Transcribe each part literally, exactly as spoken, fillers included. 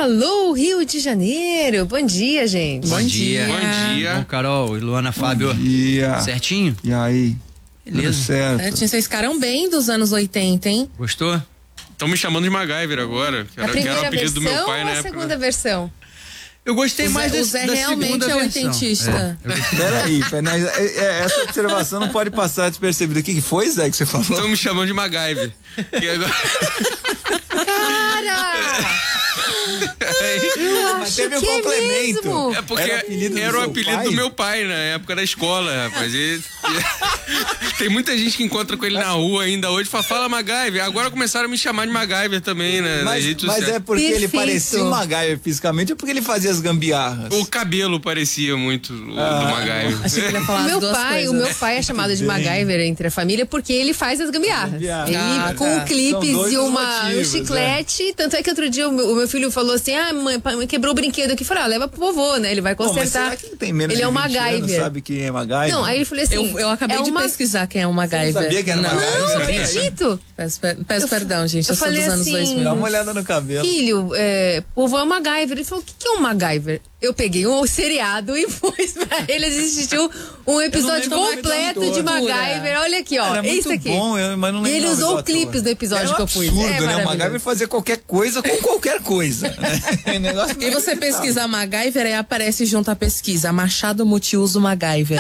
Alô, Rio de Janeiro. Bom dia, gente. Bom, Bom dia. dia. Bom dia. Bom, Carol e Luana, Fábio. Bom dia. Certinho? E aí? Beleza. Tudo certo. Certinho. Vocês ficaram bem dos anos oitenta, hein? Gostou? Estão me chamando de MacGyver agora. Que era, a primeira que era o apelido versão do meu pai ou na a época. segunda versão? Eu gostei o mais Zé, desse, o Zé da realmente segunda é versão. oitentista. É. Peraí, peraí, essa observação não pode passar despercebida. O que foi, Zé, que você falou? Estão me chamando de MacGyver. E agora... Cara! Eu Mas teve um complemento. É, é porque era o apelido, era o apelido do meu pai na época da escola, rapaz. E, e, tem muita gente que encontra com ele na rua ainda hoje e fala, fala MacGyver. Agora começaram a me chamar de MacGyver também, né? Mas, mas é porque Perfeito. ele parecia um MacGyver fisicamente ou porque ele fazia as gambiarras? O cabelo parecia muito o ah, do MacGyver. Achei que ele ia falar meu duas pai, coisas. O meu pai é chamado de MacGyver entre a família porque ele faz as gambiarras. Gambiarra. Ele Ah, com tá. clipes e uma, motivos, um chiclete. É. Tanto é que outro dia o meu, o meu filho falou assim: ah, mãe, mãe quebrou o brinquedo aqui. Eu falei, ah, leva pro vovô, né? Ele vai Pô, mas consertar. será que não tem menos ele de é um vinte anos, MacGyver. sabe quem é MacGyver? Não, aí ele falou assim: Eu, eu acabei é de uma... pesquisar quem é o MacGyver. Você sabia que era não, MacGyver? Não, Não, acredito. Peço, peço Eu perdão, gente. Eu, eu sou falei dos anos assim, dois mil. Dá uma olhada no cabelo. Filho, é, vovô é um MacGyver. Ele falou, o que, que é um MacGyver? Eu peguei um seriado e pus pra ele assistir um episódio lembro o nome do completo ator. de MacGyver. Olha aqui, ó. Cara, é isso muito aqui. bom, eu, mas não E lembro ele o nome usou do clipes ator. do episódio é um que eu pus. absurdo, É né? O maravilhoso. MacGyver fazer qualquer coisa com qualquer coisa. É negócio E você pesquisar MacGyver, aí aparece junto à pesquisa Machado Multiuso MacGyver.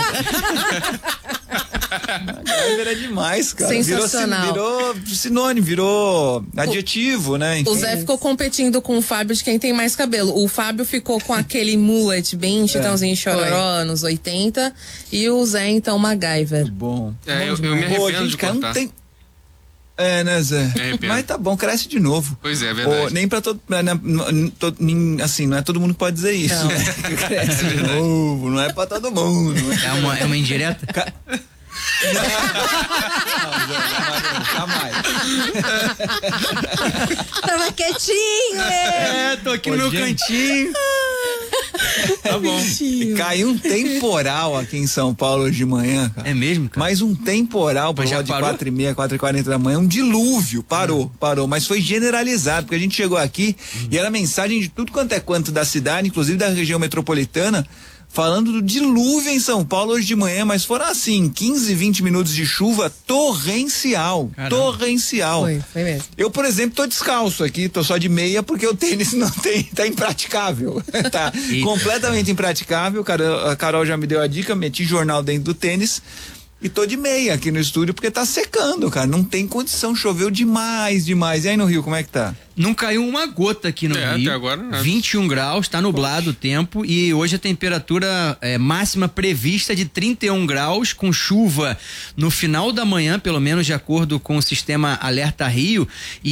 MacGyver é demais, cara. Sensacional. Virou, virou sinônimo, virou adjetivo, né? Enfim. O Zé ficou competindo com o Fábio de quem tem mais cabelo. O Fábio ficou com aquele mullet bem chitãozinho e chororó, nos oitenta. E o Zé, então, MacGyver. Bom. É, eu, eu me Pô, arrependo gente, de cara, não contar. tem... É, né, Zé? arrependo. Mas tá bom, cresce de novo. Pois é, é verdade. Pô, nem pra todo, né, n- todo. nin- Assim, não é todo mundo que pode dizer isso. Não. Né? Que cresce de novo, não é pra todo mundo. Né? É uma, é uma indireta? Ca- Não, Zé, jamais. Tava quietinho, é. É, tô aqui Pô, no meu gente. cantinho. Tá bom. Caiu um temporal aqui em São Paulo hoje de manhã, cara. É mesmo, cara? Mais um temporal por Mas já volta de parou? quatro e meia, quatro e quarenta da manhã, um dilúvio, parou, parou, mas foi generalizado, porque a gente chegou aqui Uhum. e era mensagem de tudo quanto é quanto da cidade, inclusive da região metropolitana, falando do dilúvio em São Paulo hoje de manhã, mas foram assim, quinze, vinte minutos de chuva torrencial, Caramba. torrencial. Foi, foi mesmo. Eu, por exemplo, tô descalço aqui, tô só de meia porque o tênis não tem, tá impraticável. Tá Eita. completamente impraticável. Cara, a Carol já me deu a dica, meti jornal dentro do tênis e tô de meia aqui no estúdio porque tá secando, cara. Não tem condição, choveu demais, demais. E aí no Rio, como é que tá? Não caiu uma gota aqui no É, Rio. até agora nada. vinte e um graus, tá nublado o tempo e hoje a temperatura é, máxima prevista de trinta e um graus, com chuva no final da manhã, pelo menos de acordo com o sistema Alerta Rio,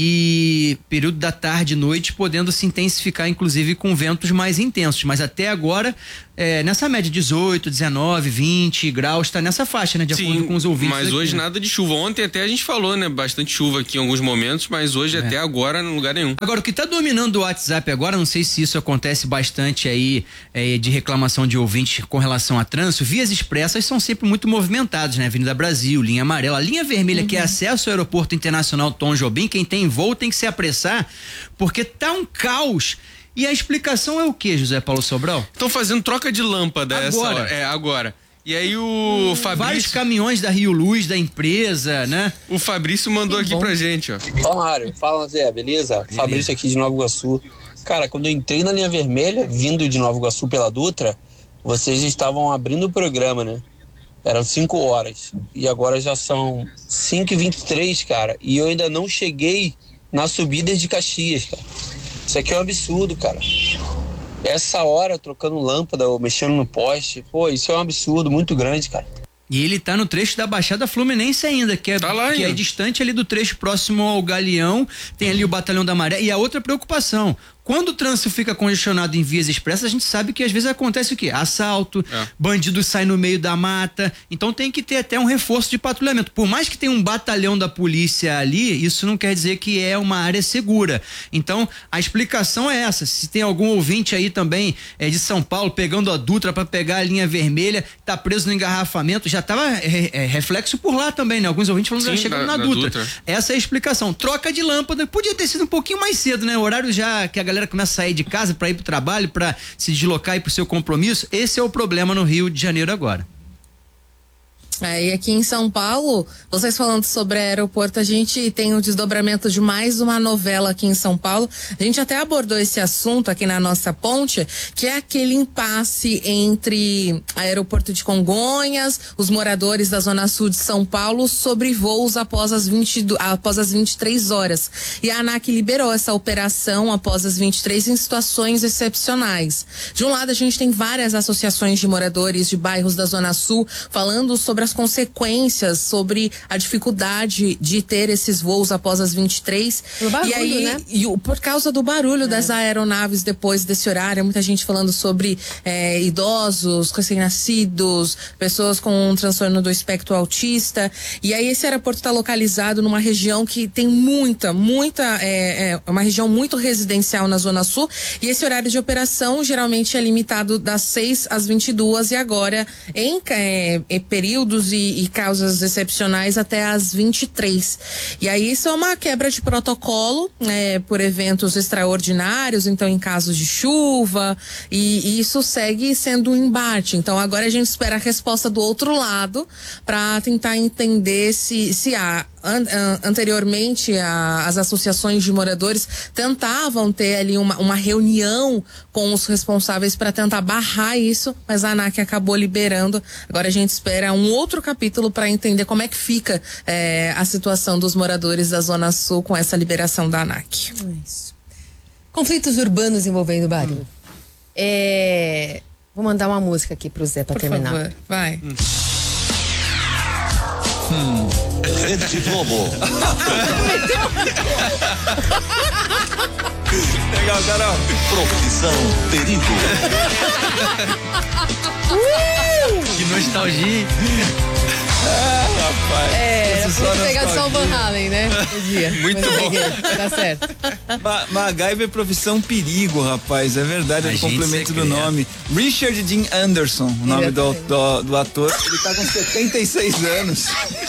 e período da tarde e noite podendo se intensificar, inclusive com ventos mais intensos. Mas até agora, é, nessa média dezoito, dezenove, vinte graus, tá nessa faixa, né? De acordo Sim, com os ouvintes. mas aqui, hoje né? nada de chuva. Ontem até a gente falou, né? Bastante chuva aqui em alguns momentos, mas hoje até agora não lugar nenhum. Agora, o que está dominando o WhatsApp agora, não sei se isso acontece bastante aí é, de reclamação de ouvintes com relação a trânsito, vias expressas são sempre muito movimentadas, né? Avenida Brasil, linha amarela, a linha vermelha, uhum, que é acesso ao aeroporto internacional Tom Jobim, quem tem voo tem que se apressar, porque tá um caos. E a explicação é o que, José Paulo Sobral? Estão fazendo troca de lâmpada essa Agora. hora. É, agora. E aí o Vários Fabrício, caminhões da Rio Luz, da empresa, né? o Fabrício mandou Que aqui bom. pra gente, ó. Ó, Mário, fala, Zé, beleza? Fabrício aqui de Nova Iguaçu. Cara, quando eu entrei na linha vermelha, vindo de Nova Iguaçu pela Dutra, vocês estavam abrindo o programa, né? Eram cinco horas. E agora já são cinco e vinte e três, cara. E eu ainda não cheguei na subida de Caxias, cara. Isso aqui é um absurdo, cara. Essa hora, trocando lâmpada ou mexendo no poste, pô, isso é um absurdo muito grande, cara. E ele tá no trecho da Baixada Fluminense ainda, que é, Tá lá que é ainda. distante ali do trecho próximo ao Galeão, tem ali o Batalhão da Maré. E a outra preocupação, quando o trânsito fica congestionado em vias expressas, a gente sabe que às vezes acontece o quê? Assalto, É. bandido sai no meio da mata, então tem que ter até um reforço de patrulhamento. Por mais que tenha um batalhão da polícia ali, isso não quer dizer que é uma área segura. Então, a explicação é essa. Se tem algum ouvinte aí também é, de São Paulo, pegando a Dutra para pegar a linha vermelha, tá preso no engarrafamento, já tava é, é, reflexo por lá também, né? Alguns ouvintes falando que já chegando na, na Dutra. Dutra. Essa é a explicação. Troca de lâmpada, podia ter sido um pouquinho mais cedo, né? O horário já que a galera começa a sair de casa para ir pro trabalho, para se deslocar e pro seu compromisso. Esse é o problema no Rio de Janeiro agora. É, e aqui em São Paulo, vocês falando sobre aeroporto, a gente tem o desdobramento de mais uma novela aqui em São Paulo. A gente até abordou esse assunto aqui na nossa ponte, que é aquele impasse entre aeroporto de Congonhas, os moradores da Zona Sul de São Paulo, sobre voos após as, vinte, após as vinte e três horas. E a ANAC liberou essa operação após as vinte e três em situações excepcionais. De um lado, a gente tem várias associações de moradores de bairros da Zona Sul falando sobre as consequências, sobre a dificuldade de ter esses voos após as vinte e três. O barulho, e aí, né? e o, por causa do barulho é. das aeronaves depois desse horário, muita gente falando sobre é, idosos, recém-nascidos, pessoas com um transtorno do espectro autista. E aí esse aeroporto está localizado numa região que tem muita, muita, é, é uma região muito residencial na Zona Sul. E esse horário de operação geralmente é limitado das seis às vinte e duas e agora em, é, em períodos E, e causas excepcionais até às vinte e três. E aí isso é uma quebra de protocolo, né, por eventos extraordinários, então em casos de chuva, e, e isso segue sendo um embate. Então agora a gente espera a resposta do outro lado para tentar entender se, se há. An, an, anteriormente a, as associações de moradores tentavam ter ali uma, uma reunião com os responsáveis para tentar barrar isso, mas a ANAC acabou liberando. Agora a gente espera um outro capítulo para entender como é que fica é, a situação dos moradores da Zona Sul com essa liberação da ANAC. Isso. Conflitos urbanos envolvendo barulho. Hum. É... Vou mandar uma música aqui pro Zé para terminar. Por favor, vai. Hum. Hum. Rede Globo. Legal, Carol. Profissão Perigo. uh! Que nostalgia. Ah, rapaz. É, vou pegar de São Van Halen, né? O dia. Muito bom. Tá certo. Ma MacGyver é profissão perigo, rapaz. É verdade, é o complemento do nome. Richard Dean Anderson, o nome do, do, do ator. Ele tá com setenta e seis anos.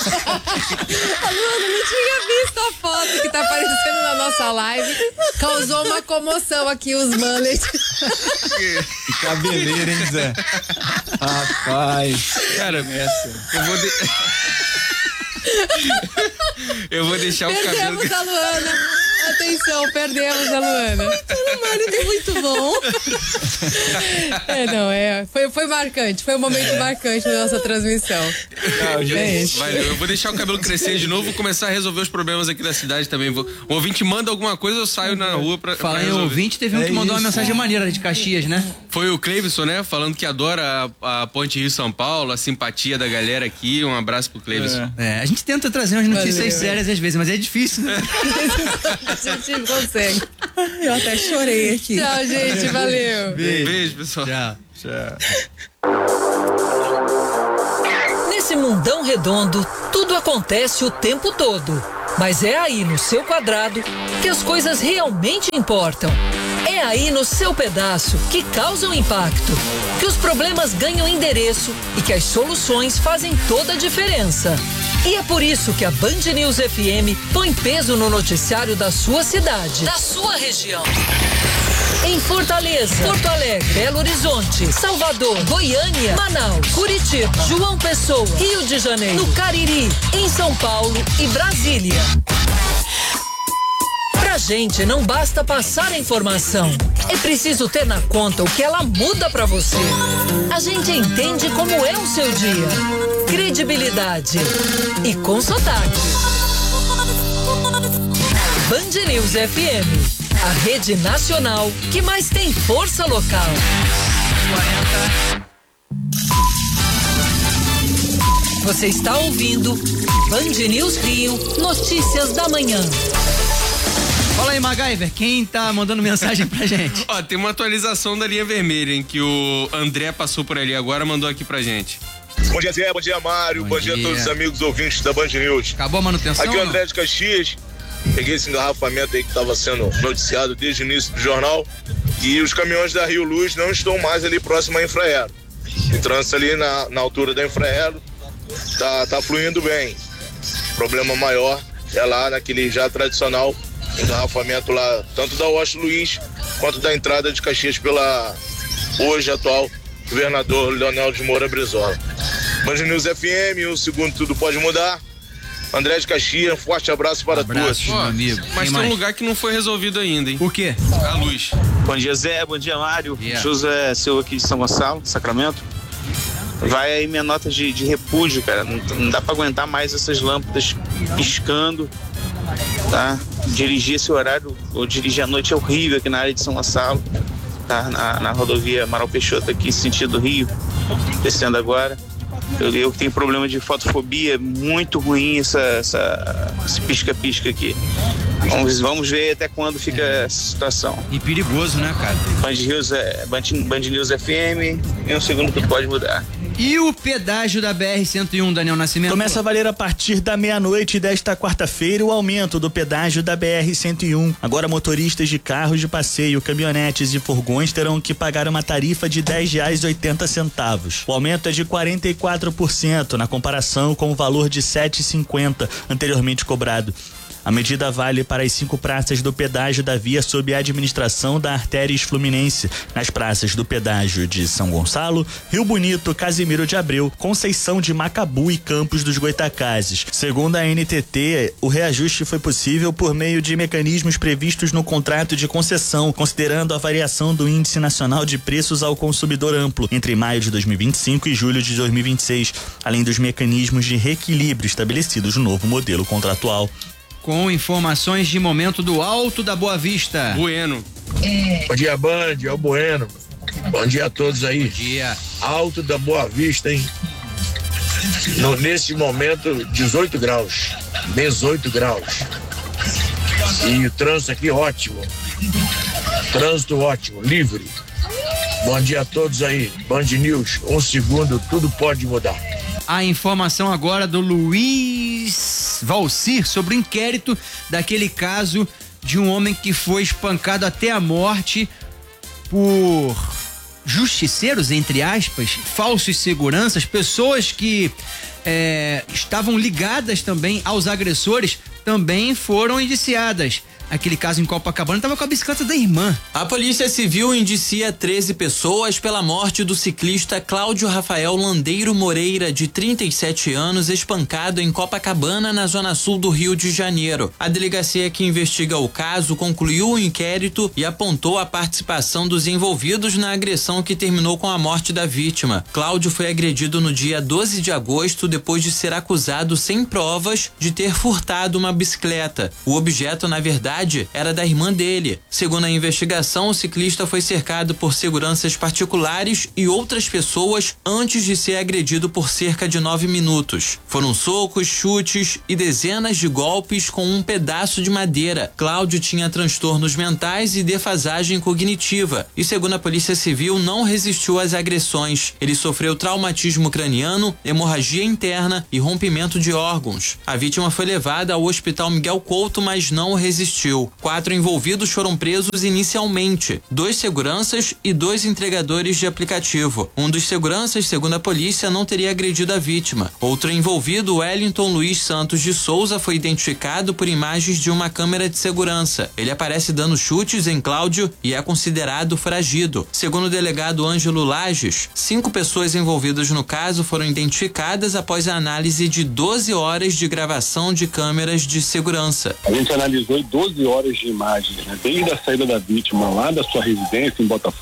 Mano, não tinha visto a foto que tá aparecendo na nossa live. Causou uma comoção aqui, os mullets. Que cabeleira, hein, Zé? Rapaz. Cara, eu vou... De... eu vou deixar o cabelo... Perdemos a Luana. Atenção, perdemos a Luana. O marido é muito bom. É, não, é. Foi, foi marcante, foi um momento é. marcante da nossa transmissão. Não, é Valeu, eu vou deixar o cabelo crescer de novo, vou começar a resolver os problemas aqui da cidade também. Vou, o ouvinte manda alguma coisa, eu saio na rua pra. Falar pra em ouvinte, teve um é que mandou isso. uma mensagem maneira de Caxias, né? Foi o Cleivson, né? Falando que adora a, a Ponte Rio-São Paulo, a simpatia da galera aqui. Um abraço pro Cleivson. É. É, a gente tenta trazer umas notícias Valeu, sérias às vezes, mas é difícil, né? A gente consegue. Eu até chorei aqui. Tchau, gente. Valeu. Beijo, Beijo pessoal. Tchau. Tchau. Nesse mundão redondo, tudo acontece o tempo todo. Mas é aí no seu quadrado que as coisas realmente importam. É aí no seu pedaço que causam impacto, que os problemas ganham endereço e que as soluções fazem toda a diferença. E é por isso que a Band News F M põe peso no noticiário da sua cidade, da sua região. Em Fortaleza, Porto Alegre, Belo Horizonte, Salvador, Goiânia, Manaus, Curitiba, João Pessoa, Rio de Janeiro, no Cariri, em São Paulo e Brasília. Pra gente não basta passar a informação, é preciso ter na conta o que ela muda pra você. A gente entende como é o seu dia. Credibilidade e com sotaque. Band News F M, a rede nacional que mais tem força local. Você está ouvindo Band News Rio, notícias da manhã. Fala aí, MacGyver, quem tá mandando mensagem pra gente? Ó, tem uma atualização da linha vermelha, hein, que o André passou por ali agora, mandou aqui pra gente. Bom dia, Zé, bom dia, Mário, bom, bom dia. dia a todos os amigos ouvintes da Band News. Acabou a manutenção? Aqui é o André de Caxias, peguei esse engarrafamento aí que tava sendo noticiado desde o início do jornal, e os caminhões da Rio Luz não estão mais ali próximo à Infraero. Tem trânsito ali na, na altura da Infraero, tá, tá fluindo bem. O problema maior é lá naquele já tradicional engarrafamento lá, tanto da Washington Luiz quanto da entrada de Caxias pela hoje atual governador Leonel de Moura Brizola. Band News F M, o segundo tudo pode mudar. André de Caxias, forte abraço para abraço, todos. meu amigo. Mas tem um lugar que não foi resolvido ainda, hein? O quê? A luz. Bom dia, Zé. Bom dia, Mário. Yeah. José Seu aqui de São Gonçalo, Sacramento. Vai aí minha nota de, de repúdio, cara. Não, não dá pra aguentar mais essas lâmpadas piscando, tá? Dirigir esse horário, ou dirigir à noite é horrível aqui na área de São Gonçalo, tá? Na, na rodovia Amaral Peixoto aqui, sentido Rio, descendo agora. Eu, eu tenho problema de fotofobia, muito ruim essa, essa, esse pisca-pisca aqui. Vamos, vamos ver até quando fica é. essa situação. E perigoso, né, cara? Band News, é, Band, Band News F M, em um segundo tudo pode mudar. E o pedágio da B R cento e um, Daniel Nascimento? Começa a valer a partir da meia-noite desta quarta-feira o aumento do pedágio da B R cento e um. Agora motoristas de carros de passeio, caminhonetes e furgões terão que pagar uma tarifa de dez reais e oitenta centavos. O aumento é de quarenta e quatro por cento na comparação com o valor de sete reais e cinquenta centavos anteriormente cobrado. A medida vale para as cinco praças do pedágio da via sob a administração da Artérias Fluminense, nas praças do pedágio de São Gonçalo, Rio Bonito, Casimiro de Abreu, Conceição de Macabu e Campos dos Goitacazes. Segundo a N T T, o reajuste foi possível por meio de mecanismos previstos no contrato de concessão, considerando a variação do Índice Nacional de Preços ao Consumidor Amplo entre maio de dois mil e vinte e cinco e julho de dois mil e vinte e seis, além dos mecanismos de reequilíbrio estabelecidos no novo modelo contratual. Com informações de momento do Alto da Boa Vista. Bueno. Bom dia, Band, é o Bueno. Bom dia a todos aí. Bom dia. Alto da Boa Vista, hein? No, nesse momento, dezoito graus. dezoito graus. E o trânsito aqui ótimo. Trânsito ótimo, livre. Bom dia a todos aí. Band News, um segundo, tudo pode mudar. A informação agora do Luiz Valcir sobre o inquérito daquele caso de um homem que foi espancado até a morte por justiceiros, entre aspas, falsos seguranças, pessoas que é, estavam ligadas também aos agressores, também foram indiciadas. Aquele caso em Copacabana estava com a bicicleta da irmã. A Polícia Civil indicia treze pessoas pela morte do ciclista Cláudio Rafael Landeiro Moreira, de trinta e sete anos, espancado em Copacabana, na zona sul do Rio de Janeiro. A delegacia que investiga o caso concluiu o inquérito e apontou a participação dos envolvidos na agressão que terminou com a morte da vítima. Cláudio foi agredido no dia doze de agosto depois de ser acusado sem provas de ter furtado uma bicicleta. O objeto, na verdade, era da irmã dele. Segundo a investigação, o ciclista foi cercado por seguranças particulares e outras pessoas antes de ser agredido por cerca de nove minutos. Foram socos, chutes e dezenas de golpes com um pedaço de madeira. Cláudio tinha transtornos mentais e defasagem cognitiva e, segundo a Polícia Civil, não resistiu às agressões. Ele sofreu traumatismo craniano, hemorragia interna e rompimento de órgãos. A vítima foi levada ao Hospital Miguel Couto, mas não resistiu. Quatro envolvidos foram presos inicialmente, dois seguranças e dois entregadores de aplicativo. Um dos seguranças, segundo a polícia, não teria agredido a vítima. Outro envolvido, Wellington Luiz Santos de Souza, foi identificado por imagens de uma câmera de segurança. Ele aparece dando chutes em Cláudio e é considerado foragido. Segundo o delegado Ângelo Lages, cinco pessoas envolvidas no caso foram identificadas após a análise de doze horas de gravação de câmeras de segurança. A gente analisou doze horas de imagens, né? Desde a saída da vítima lá da sua residência em Botafogo